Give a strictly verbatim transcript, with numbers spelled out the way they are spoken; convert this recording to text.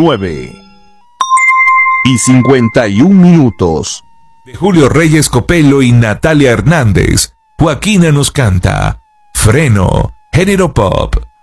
nueve y cincuenta y un minutos. De Julio Reyes Copelo y Natalia Hernández, Joaquina nos canta Freno, género pop.